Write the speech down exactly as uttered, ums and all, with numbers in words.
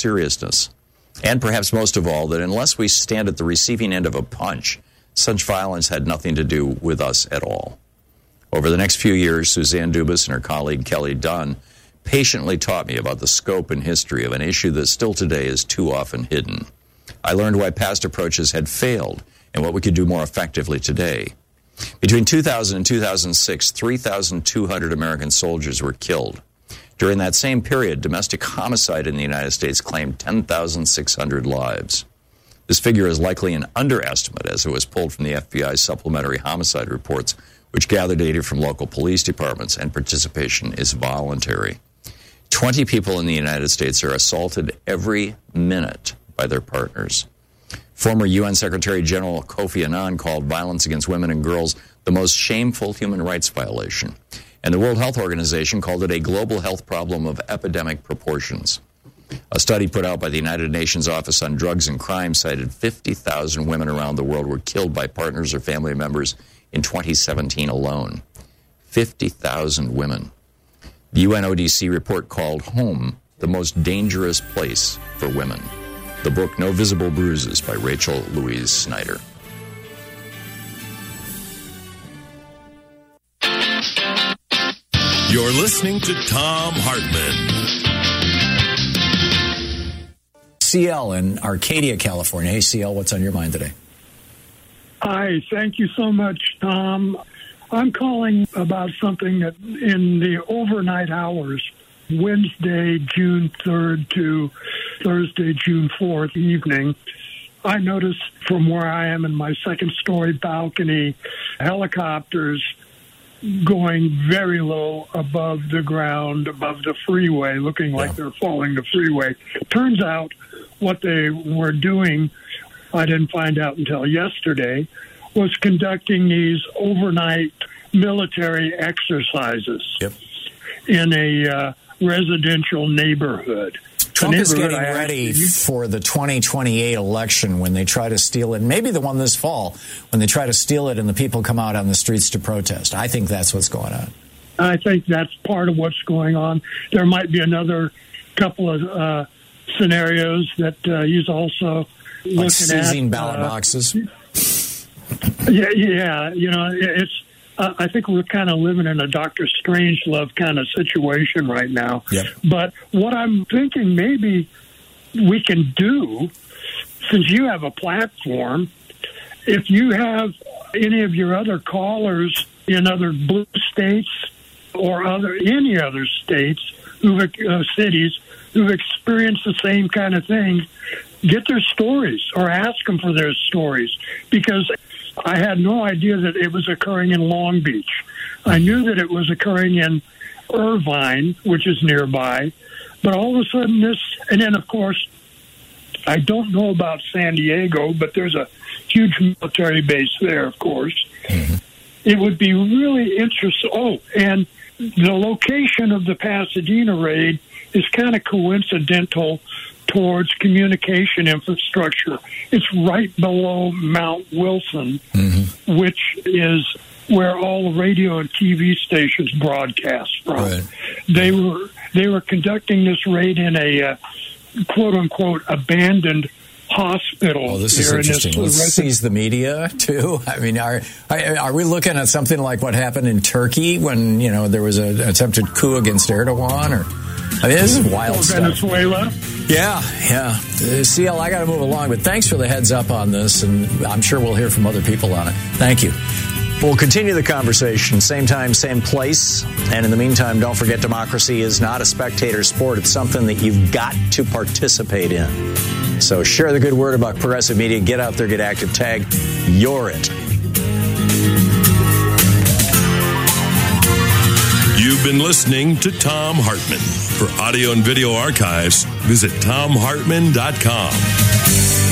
seriousness. And perhaps most of all, that unless we stand at the receiving end of a punch, such violence had nothing to do with us at all. Over the next few years, Suzanne Dubas and her colleague Kelly Dunn patiently taught me about the scope and history of an issue that still today is too often hidden. I learned why past approaches had failed and what we could do more effectively today. Between two thousand and two thousand six, three thousand two hundred American soldiers were killed. During that same period, domestic homicide in the United States claimed ten thousand six hundred lives. This figure is likely an underestimate, as it was pulled from the F B I's supplementary homicide reports, which gather data from local police departments, and participation is voluntary. twenty people in the United States are assaulted every minute by their partners. Former U N Secretary General Kofi Annan called violence against women and girls the most shameful human rights violation, and the World Health Organization called it a global health problem of epidemic proportions. A study put out by the United Nations Office on Drugs and Crime cited fifty thousand women around the world were killed by partners or family members in twenty seventeen alone. fifty thousand women. The U N O D C report called Home the most dangerous place for women. The book No Visible Bruises by Rachel Louise Snyder. You're listening to Thom Hartmann. C L in Arcadia, California. Hey, C L, what's on your mind today? Hi, thank you so much, Tom. I'm calling about something that in the overnight hours, Wednesday, June third to Thursday, June fourth evening, I noticed from where I am in my second-story balcony, helicopters going very low above the ground, above the freeway, looking like yeah. they're following the freeway. Turns out what they were doing, I didn't find out until yesterday, was conducting these overnight military exercises yep. in a uh, residential neighborhood. Trump is getting ready for the twenty twenty-eight election when they try to steal it, maybe the one this fall, when they try to steal it and the people come out on the streets to protest. I think that's what's going on. I think that's part of what's going on. There might be another couple of uh, scenarios that uh, he's also looking like seizing at. ballot uh, boxes. Yeah, yeah. You know, it's. Uh, I think we're kind of living in a Doctor Strangelove kind of situation right now. Yep. But what I'm thinking maybe we can do, since you have a platform, if you have any of your other callers in other blue states or other any other states, who've, uh, cities, who've experienced the same kind of thing, get their stories or ask them for their stories, because I had no idea that it was occurring in Long Beach. I knew that it was occurring in Irvine, which is nearby, but all of a sudden this, and then of course, I don't know about San Diego, but there's a huge military base there, of course. Mm-hmm. It would be really interesting. Oh, and the location of the Pasadena raid is kind of coincidental towards communication infrastructure. It's right below Mount Wilson, mm-hmm. which is where all the radio and T V stations broadcast from. Right. They were they were conducting this raid in a uh, quote unquote abandoned hospital. Oh, this is interesting. Let's seize the media too. I mean, are, are are we looking at something like what happened in Turkey when, you know, there was an attempted coup against Erdogan? Or I mean, this is wild or stuff. Venezuela. Yeah, yeah. Uh, C L, I got to move along, but thanks for the heads up on this, and I'm sure we'll hear from other people on it. Thank you. We'll continue the conversation, same time, same place. And in the meantime, don't forget, democracy is not a spectator sport. It's something that you've got to participate in. So share the good word about Progressive Media. Get out there, get active, tag You're It. You've been listening to Thom Hartmann. For audio and video archives, visit thom hartmann dot com.